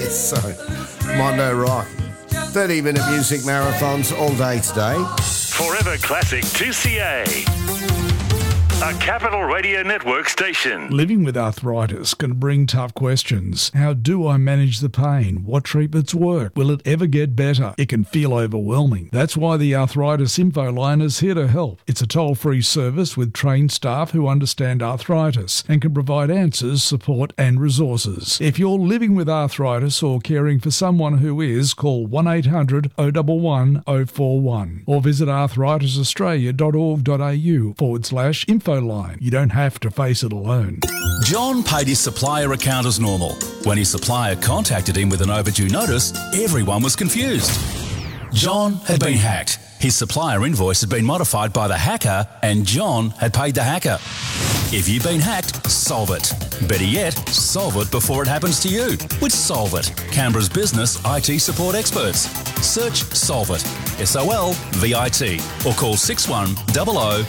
So, Mondo Rock. 30-minute music marathons all day today. Forever Classic 2CA. A Capital Radio Network station. Living with arthritis can bring tough questions. How do I manage the pain? What treatments work? Will it ever get better? It can feel overwhelming. That's why the Arthritis Info Line is here to help. It's a toll-free service with trained staff who understand arthritis and can provide answers, support and resources. If you're living with arthritis or caring for someone who is, call 1800 011 041 or visit arthritisaustralia.org.au/info line. You don't have to face it alone. John paid his supplier account as normal. When his supplier contacted him with an overdue notice, everyone was confused. John had been hacked. His supplier invoice had been modified by the hacker and John had paid the hacker. If you've been hacked, solve it. Better yet, solve it before it happens to you with Solve It, Canberra's business IT support experts. Search Solve It, SOLVIT, or call 6100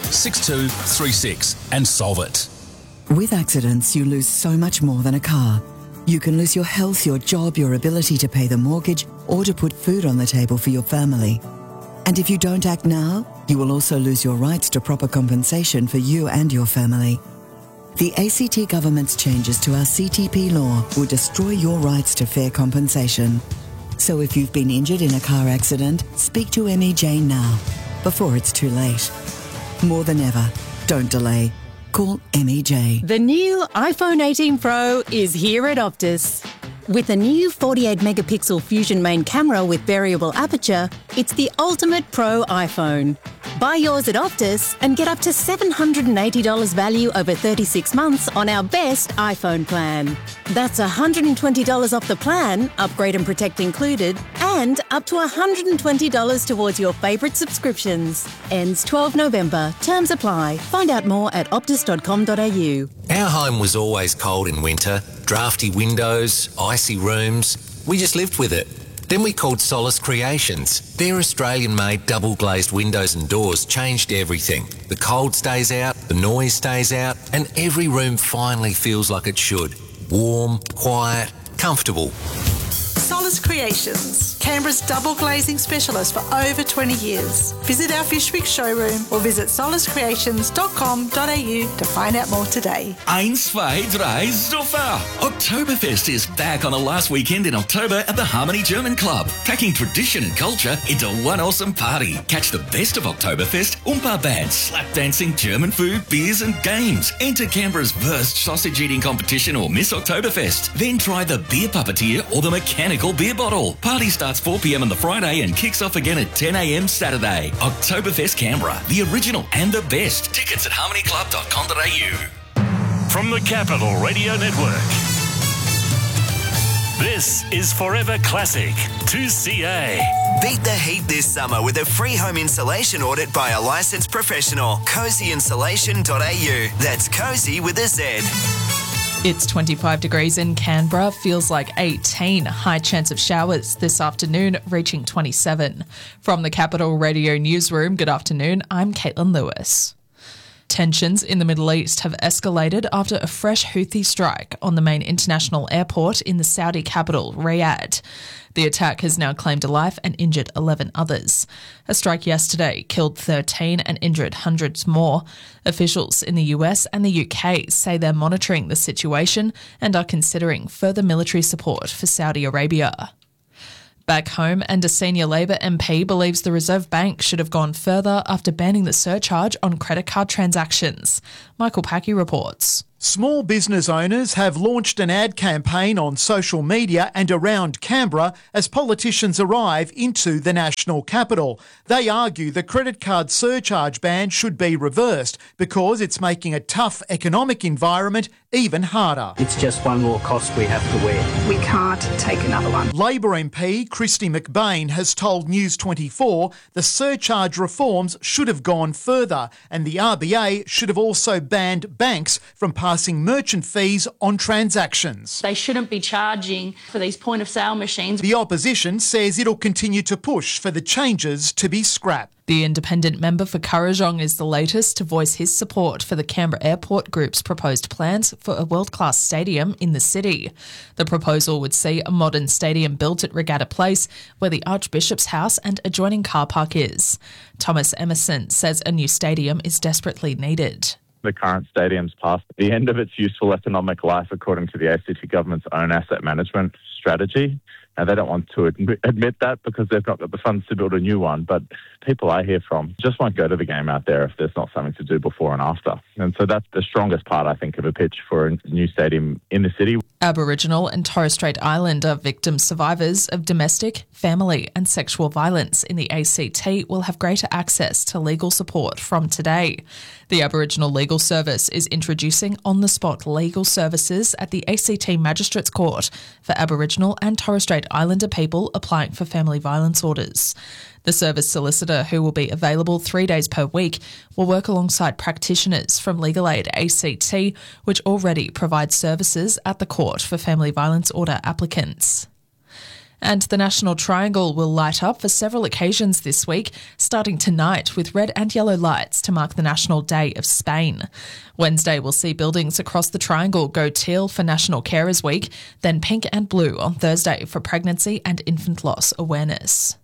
6236 and solve it. With accidents, you lose so much more than a car. You can lose your health, your job, your ability to pay the mortgage, or to put food on the table for your family. And if you don't act now, you will also lose your rights to proper compensation for you and your family. The ACT government's changes to our CTP law will destroy your rights to fair compensation. So if you've been injured in a car accident, speak to MEJ now, before it's too late. More than ever, don't delay. Call MEJ. The new iPhone 18 Pro is here at Optus. With a new 48-megapixel Fusion main camera with variable aperture, it's the ultimate pro iPhone. Buy yours at Optus and get up to $780 value over 36 months on our best iPhone plan. That's $120 off the plan, upgrade and protect included, and up to $120 towards your favourite subscriptions. Ends 12 November. Terms apply. Find out more at optus.com.au. Our home was always cold in winter. Drafty windows, icy rooms. We just lived with it. Then we called Solace Creations. Their Australian-made double-glazed windows and doors changed everything. The cold stays out, the noise stays out, and every room finally feels like it should. Warm, quiet, comfortable. Solace Creations, Canberra's double glazing specialist for over 20 years. Visit our Fishwick showroom or visit solacecreations.com.au to find out more today. 1, 2, 3, Zuffer! Oktoberfest is back on the last weekend in October at the Harmony German Club, taking tradition and culture into one awesome party. Catch the best of Oktoberfest, Oompa bands, slap dancing, German food, beers and games. Enter Canberra's Wurst sausage eating competition or Miss Oktoberfest. Then try the beer puppeteer or the mechanical beer bottle. Party starts 4 p.m. on the Friday and kicks off again at 10 a.m. Saturday. Oktoberfest Canberra, the original and the best. Tickets at harmonyclub.com.au. From the Capital Radio Network, this is Forever Classic 2CA. Beat the heat this summer with a free home insulation audit by a licensed professional. CozyInsulation.au. That's Cozy with a Z. It's 25 degrees in Canberra, feels like 18. High chance of showers this afternoon, reaching 27. From the Capital Radio Newsroom, good afternoon, I'm Caitlin Lewis. Tensions in the Middle East have escalated after a fresh Houthi strike on the main international airport in the Saudi capital, Riyadh. The attack has now claimed a life and injured 11 others. A strike yesterday killed 13 and injured hundreds more. Officials in the US and the UK say they're monitoring the situation and are considering further military support for Saudi Arabia. Back home, and a senior Labor MP believes the Reserve Bank should have gone further after banning the surcharge on credit card transactions. Michael Packy reports. Small business owners have launched an ad campaign on social media and around Canberra as politicians arrive into the national capital. They argue the credit card surcharge ban should be reversed because it's making a tough economic environment even harder. It's just one more cost we have to wear. We can't take another one. Labor MP Christy McBain has told News 24 the surcharge reforms should have gone further and the RBA should have also banned banks from passing bypassing merchant fees on transactions. They shouldn't be charging for these point-of-sale machines. The opposition says it'll continue to push for the changes to be scrapped. The independent member for Kurrajong is the latest to voice his support for the Canberra Airport Group's proposed plans for a world-class stadium in the city. The proposal would see a modern stadium built at Regatta Place, where the Archbishop's house and adjoining car park is. Thomas Emerson says a new stadium is desperately needed. The current stadium's past the end of its useful economic life according to the ACT government's own asset management strategy. Now, they don't want to admit that because they've not got the funds to build a new one, but people I hear from just won't go to the game out there if there's not something to do before and after. And so that's the strongest part, I think, of a pitch for a new stadium in the city. Aboriginal and Torres Strait Islander victim survivors of domestic, family and sexual violence in the ACT will have greater access to legal support from today. The Aboriginal Legal Service is introducing on-the-spot legal services at the ACT Magistrates Court for Aboriginal and Torres Strait Islander people applying for family violence orders. The service solicitor, who will be available 3 days per week, will work alongside practitioners from Legal Aid ACT, which already provides services at the court for family violence order applicants. And the National Triangle will light up for several occasions this week, starting tonight with red and yellow lights to mark the National Day of Spain. Wednesday will see buildings across the Triangle go teal for National Carers Week, then pink and blue on Thursday for Pregnancy and Infant Loss Awareness.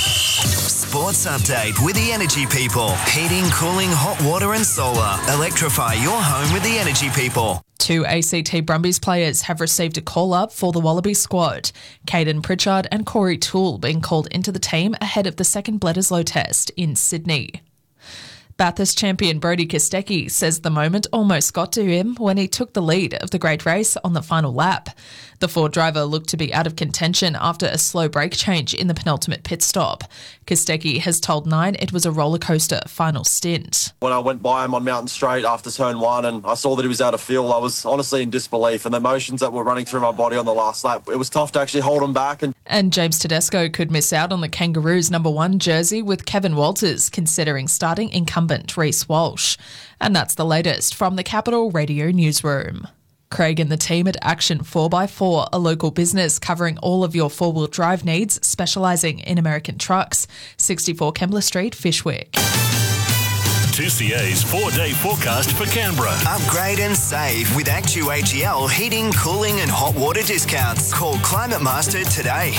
Sports update with the Energy People. Heating, cooling, hot water and solar. Electrify your home with the Energy People. 2 ACT Brumbies players have received a call-up for the Wallaby squad. Caden Pritchard and Corey Toole being called into the team ahead of the second Bledisloe test in Sydney. Bathurst champion Brodie Kostecki says the moment almost got to him when he took the lead of the great race on the final lap. The Ford driver looked to be out of contention after a slow brake change in the penultimate pit stop. Kostecki has told Nine it was a rollercoaster final stint. When I went by him on Mountain Straight after turn one and I saw that he was out of fuel, I was honestly in disbelief, and the emotions that were running through my body on the last lap, it was tough to actually hold him back. And James Tedesco could miss out on the Kangaroos' #1 jersey, with Kevin Walters considering starting incumbent Reece Walsh. And that's the latest from the Capital Radio Newsroom. Craig and the team at Action 4x4, a local business covering all of your four-wheel drive needs, specialising in American trucks. 64 Kembla Street, Fyshwick. 2CA's 4-day forecast for Canberra. Upgrade and save with ActuAGL heating, cooling and hot water discounts. Call Climate Master today.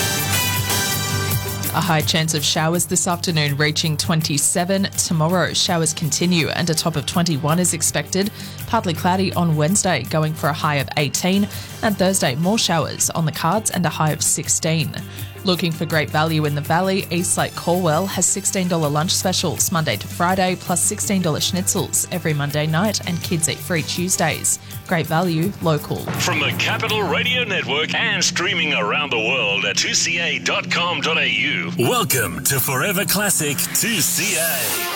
A high chance of showers this afternoon, reaching 27. Tomorrow, showers continue and a top of 21 is expected. Partly cloudy on Wednesday, going for a high of 18. And Thursday, more showers on the cards and a high of 16. Looking for great value in the Valley, Eastlake Corwell has $16 lunch specials Monday to Friday, plus $16 schnitzels every Monday night, and kids eat free Tuesdays. Great value, local. From the Capital Radio Network and streaming around the world at 2ca.com.au. Welcome to Forever Classic 2CA.